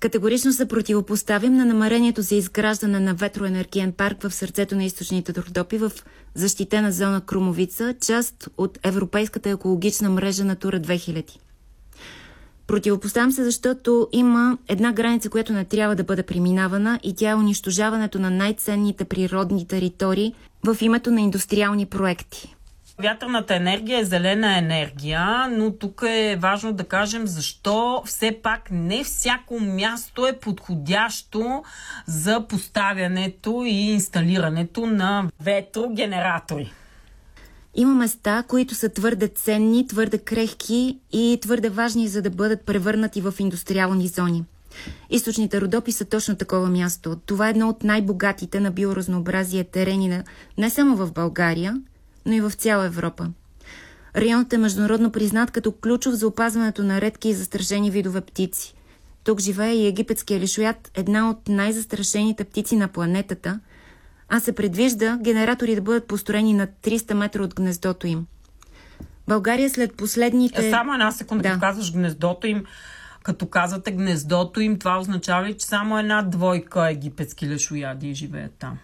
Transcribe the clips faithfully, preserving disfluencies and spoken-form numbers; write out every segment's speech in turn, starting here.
Категорично се противопоставим на намерението за изграждане на ветроенергиен парк в сърцето на източните Родопи в защитена зона Крумовица, част от Европейската екологична мрежа Натура две хиляди. Противопоставям се, защото има една граница, която не трябва да бъде преминавана, и тя е унищожаването на най-ценните природни територии в името на индустриални проекти. Вятърната енергия е зелена енергия, но тук е важно да кажем защо все пак не всяко място е подходящо за поставянето и инсталирането на ветрогенератори. Има места, които са твърде ценни, твърде крехки и твърде важни, за да бъдат превърнати в индустриални зони. Източните Родопи са точно такова място. Това е едно от най-богатите на биоразнообразие терени на, не само в България, но и в цяла Европа. Районът е международно признат като ключов за опазването на редки и застрашени видове птици. Тук живее и египетския лешояд, една от най-застрашените птици на планетата, а се предвижда генератори да бъдат построени на триста метра от гнездото им. България след последните... Само една секунда, да. Като казваш гнездото им, като казвате гнездото им, това означава ли, че само една двойка египетски лешояди живеят там?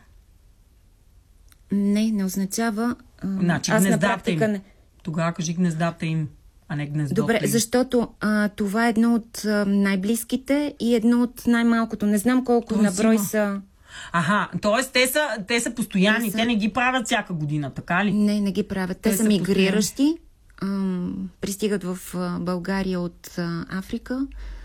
Не, не означава... Значи Аз гнездата на практика им. Не... Тогава кажи гнездата им, а не гнездото Добре, им. защото а, това е едно от а, най-близките и едно от най-малкото. Не знам колко То на брой има. са... Аха, т.е. те са, те са постоянни, те, Те са... са... не ги правят всяка година, така ли? Не, не ги правят. Те, Те са са мигриращи, ам, пристигат в а, България от а, Африка,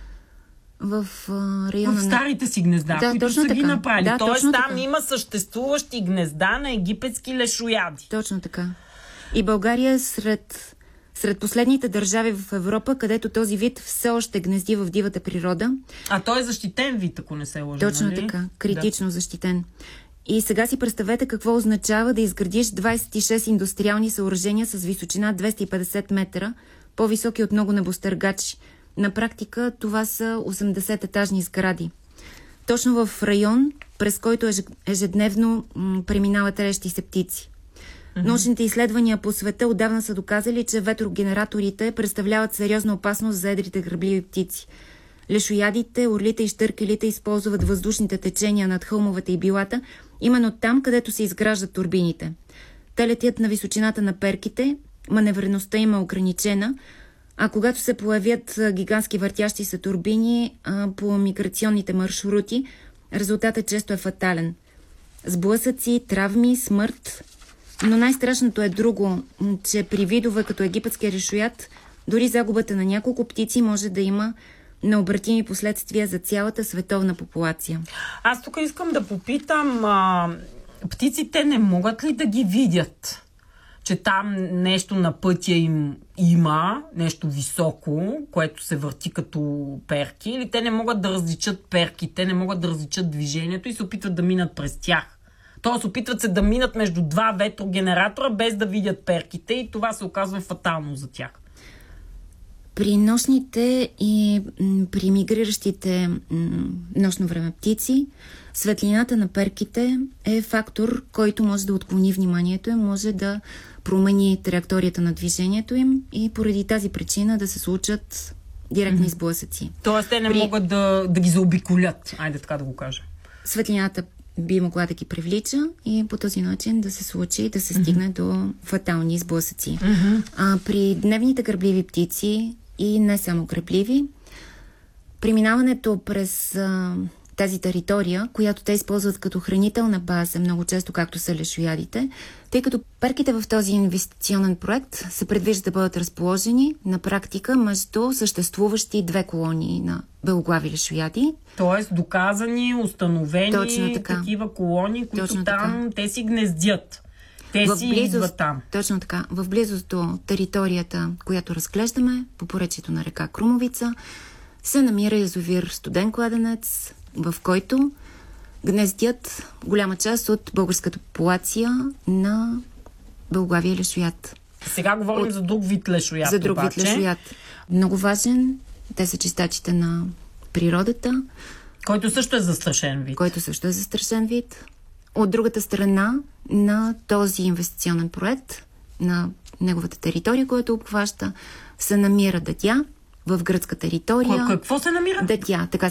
в а, района В на... старите си гнезда, Да, които точно са така. ги направили. Да, Тоест точно там така. има съществуващи гнезда на египетски лешояди. Точно така. И България е сред, сред последните държави в Европа, където този вид все още гнезди в дивата природа. А той е защитен вид, ако не се лъжа, Точно нали? така. Критично да. защитен. И сега си представете какво означава да изградиш двадесет и шест индустриални съоръжения с височина двеста и петдесет метра, по-високи от много небостъргачи. На практика това са осемдесет етажни сгради. Точно в район, през който ежедневно м- преминават рещи се птици. Mm-hmm. Научните изследвания по света отдавна са доказали, че ветрогенераторите представляват сериозна опасност за едрите грабливи птици. Лешоядите, орлите и щъркелите използват въздушните течения над хълмовете и билата, именно там, където се изграждат турбините. Те летят на височината на перките, маневреността им е ограничена, а когато се появят гигантски въртящи се турбини а, по миграционните маршрути, резултатът често е фатален. Сблъсъци, травми, смърт. Но най-страшното е друго, че при видове като египетския решояд, дори загубата на няколко птици може да има необратими последствия за цялата световна популация. Аз тук искам да попитам, а, птиците не могат ли да ги видят? Че там нещо на пътя им има, нещо високо, което се върти като перки, или те не могат да различат перките, не могат да различат движението и се опитват да минат през тях. Тоест опитват се да минат между два ветрогенератора, без да видят перките, и това се оказва фатално за тях. При нощните и м, при мигриращите м, нощно време птици, светлината на перките е фактор, който може да отклони вниманието им, може да промени траекторията на движението им и поради тази причина да се случат директни mm-hmm. сблъсъци. Тоест те не при... могат да, да ги заобиколят, айде така да го кажа. Светлината би могла да ги привлича и по този начин да се случи, да се стигне mm-hmm. до фатални сблъсъци. Mm-hmm. А при дневните грабливи птици и не само грабливи, преминаването през а, тази територия, която те използват като хранителна база, много често както са лешоядите, тъй като перките в този инвестиционен проект се предвижда да бъдат разположени на практика между съществуващи две колонии на белоглави лешояди. Тоест доказани, установени такива колонии, които Точно там така. Те си гнездят. Те в си близост, идват там. Точно така. В близост до територията, която разглеждаме, по поречието на река Крумовица, се намира язовир Студен кладенец, в който гнездят голяма част от българската популация на белоглавия лешояд. Сега говорим от... за друг вид лешояд. За друг обаче. вид лешояд. Много важен. Те са чистачите на природата. Който също е застрашен вид. Който също е застрашен вид. От другата страна на този инвестиционен проект, на неговата територия, която обхваща, се намира Дъдя в гръцка територия. Какво се намира? Дъдя, така